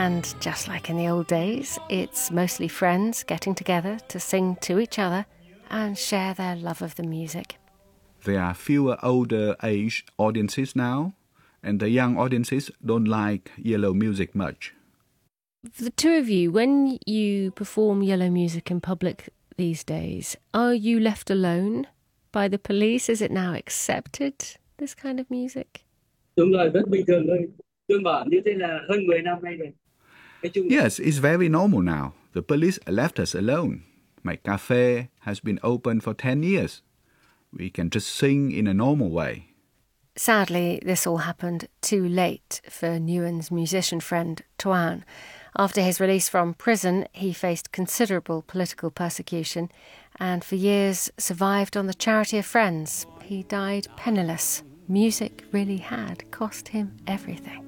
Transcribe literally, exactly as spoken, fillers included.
And just like in the old days, it's mostly friends getting together to sing to each other and share their love of the music. There are fewer older age audiences now, and the young audiences don't like yellow music much. The two of you, when you perform yellow music in public these days, are you left alone by the police? Is it now accepted, this kind of music? Yes, it's very normal now. The police left us alone. My cafe has been open for ten years. We can just sing in a normal way. Sadly, this all happened too late for Nguyen's musician friend Tuan. After his release from prison, he faced considerable political persecution and for years survived on the charity of friends. He died penniless. Music really had cost him everything.